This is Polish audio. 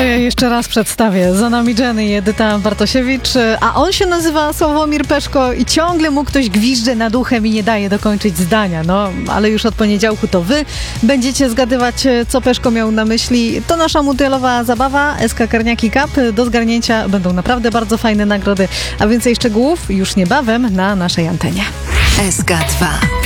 To ja jeszcze raz przedstawię. Za nami Jenny i Edyta Bartosiewicz, a on się nazywa Sławomir Peszko i ciągle mu ktoś gwizdże nad uchem i nie daje dokończyć zdania. No, ale już od poniedziałku to wy będziecie zgadywać, co Peszko miał na myśli. To nasza multialowa zabawa SK Karniaki Cup. Do zgarnięcia będą naprawdę bardzo fajne nagrody, a więcej szczegółów już niebawem na naszej antenie. SK2